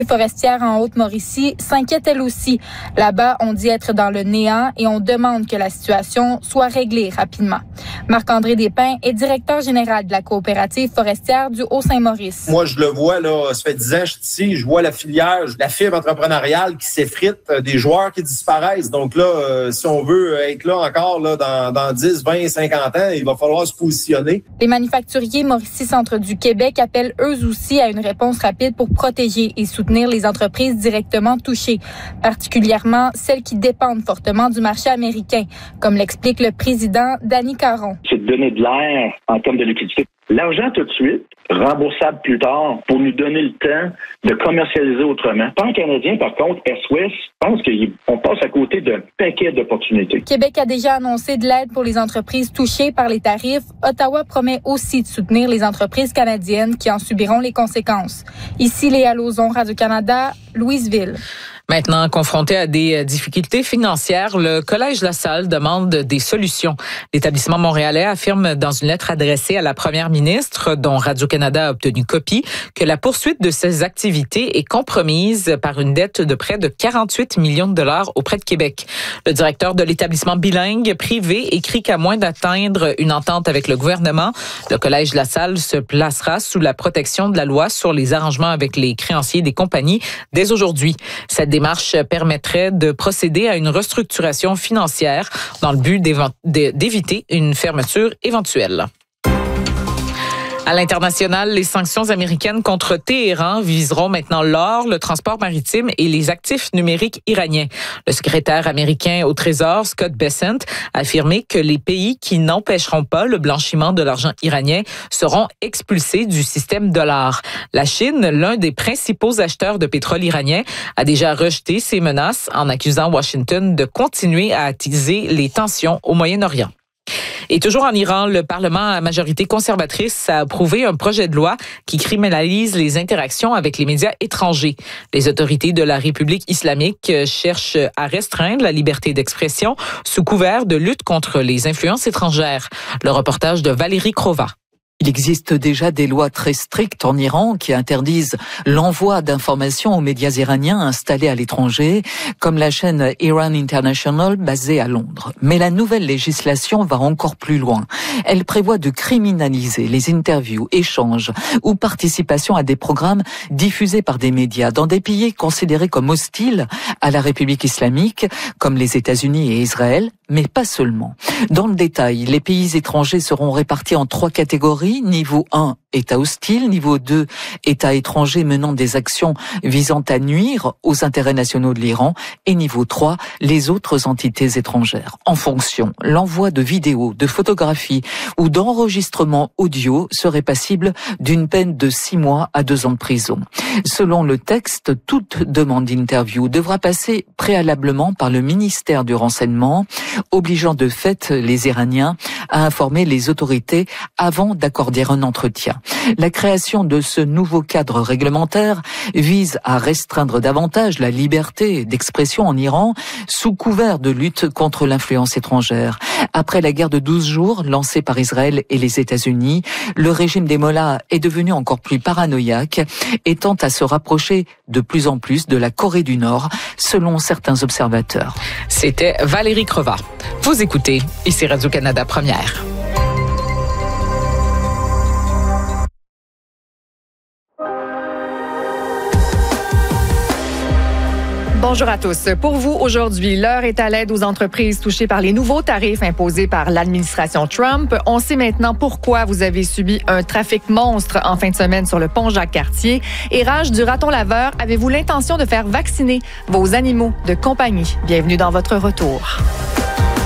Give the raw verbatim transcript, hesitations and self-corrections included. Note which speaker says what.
Speaker 1: forestière en Haute-Mauricie s'inquiète elle aussi. Là-bas, on dit être dans le néant et on demande que la situation soit réglée rapidement. Marc-André Despins est directeur général de la coopérative forestière du Haut-Saint-Maurice.
Speaker 2: Moi, je le vois, là, ça fait dix ans que je suis ici, je vois la filière, la fibre entrepreneuriale qui s'effrite, des joueurs qui disparaissent. Donc là, euh, si on veut être là encore là, dans, dans dix, vingt, cinquante ans, il va falloir se positionner.
Speaker 1: Les manufacturiers Mauricie-Centre du Québec appellent eux aussi à une réponse rapide pour protéger et soutenir les entreprises directement touchées, particulièrement celles qui dépendent fortement du marché américain, comme l'explique le président Danny Caron.
Speaker 3: C'est de donner de l'air en termes de liquidité. L'argent tout de suite, remboursable plus tard, pour nous donner le temps de commercialiser autrement. Pan canadien, par contre, S-Ouest, je pense qu'on passe à côté d'un paquet d'opportunités.
Speaker 1: Québec a déjà annoncé de l'aide pour les entreprises touchées par les tarifs. Ottawa promet aussi de soutenir les entreprises canadiennes qui en subiront les conséquences. Ici, Léa Lauzon, Radio-Canada, Louisville.
Speaker 4: Maintenant, confronté à des difficultés financières, le Collège La Salle demande des solutions. L'établissement montréalais affirme dans une lettre adressée à la première ministre, dont Radio-Canada a obtenu copie, que la poursuite de ses activités est compromise par une dette de près de quarante-huit millions de dollars auprès de Québec. Le directeur de l'établissement bilingue privé écrit qu'à moins d'atteindre une entente avec le gouvernement, le Collège La Salle se placera sous la protection de la loi sur les arrangements avec les créanciers des compagnies dès aujourd'hui. Cette démarche permettrait de procéder à une restructuration financière dans le but d'éviter une fermeture éventuelle. À l'international, les sanctions américaines contre Téhéran viseront maintenant l'or, le transport maritime et les actifs numériques iraniens. Le secrétaire américain au Trésor, Scott Bessent, a affirmé que les pays qui n'empêcheront pas le blanchiment de l'argent iranien seront expulsés du système dollar. La Chine, l'un des principaux acheteurs de pétrole iranien, a déjà rejeté ces menaces en accusant Washington de continuer à attiser les tensions au Moyen-Orient. Et toujours en Iran, le Parlement à majorité conservatrice a approuvé un projet de loi qui criminalise les interactions avec les médias étrangers. Les autorités de la République islamique cherchent à restreindre la liberté d'expression sous couvert de lutte contre les influences étrangères. Le reportage de Valérie Crova.
Speaker 5: Il existe déjà des lois très strictes en Iran qui interdisent l'envoi d'informations aux médias iraniens installés à l'étranger, comme la chaîne Iran International basée à Londres. Mais la nouvelle législation va encore plus loin. Elle prévoit de criminaliser les interviews, échanges ou participation à des programmes diffusés par des médias dans des pays considérés comme hostiles à la République islamique, comme les États-Unis et Israël, mais pas seulement. Dans le détail, les pays étrangers seront répartis en trois catégories. Niveau un, État hostile. Niveau deux, État étranger menant des actions visant à nuire aux intérêts nationaux de l'Iran. Et niveau trois, les autres entités étrangères. En fonction, l'envoi de vidéos, de photographies ou d'enregistrements audio serait passible d'une peine de six mois à deux ans de prison. Selon le texte, toute demande d'interview devra passer préalablement par le ministère du Renseignement, obligeant de fait les Iraniens à informer les autorités avant d'accorder un entretien. La création de ce nouveau cadre réglementaire vise à restreindre davantage la liberté d'expression en Iran sous couvert de lutte contre l'influence étrangère. Après la guerre de douze jours lancée par Israël et les États-Unis, le régime des mollahs est devenu encore plus paranoïaque et tente à se rapprocher de plus en plus de la Corée du Nord, selon certains observateurs.
Speaker 4: C'était Valérie Creva. Vous écoutez, ici Radio-Canada Première.
Speaker 6: Bonjour à tous. Pour vous, aujourd'hui, l'heure est à l'aide aux entreprises touchées par les nouveaux tarifs imposés par l'administration Trump. On sait maintenant pourquoi vous avez subi un trafic monstre en fin de semaine sur le pont Jacques-Cartier. Et Rage du raton laveur, avez-vous l'intention de faire vacciner vos animaux de compagnie? Bienvenue dans votre retour.